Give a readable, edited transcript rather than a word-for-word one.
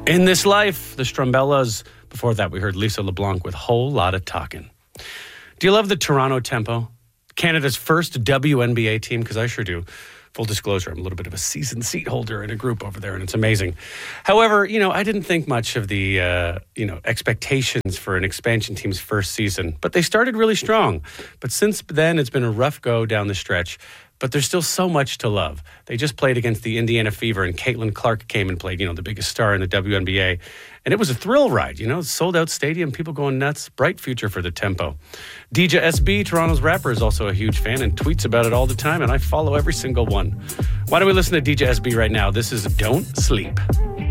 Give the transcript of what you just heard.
In This Life, the Strumbellas. Before that, we heard Lisa LeBlanc with Whole Lotta Talkin'. Do you love the Toronto Tempo? Canada's first WNBA team? Because I sure do. Full disclosure, I'm a little bit of a season seat holder in a group over there, and it's amazing. However, I didn't think much of the, expectations for an expansion team's first season, but they started really strong. But since then, it's been a rough go down the stretch, but there's still so much to love. They just played against the Indiana Fever, and Caitlin Clark came and played, the biggest star in the WNBA. And it was a thrill ride, sold-out stadium, people going nuts, bright future for the Tempo. DJ SB, Toronto's rapper, is also a huge fan and tweets about it all the time, and I follow every single one. Why don't we listen to DJ SB right now? This is Don't Sleep.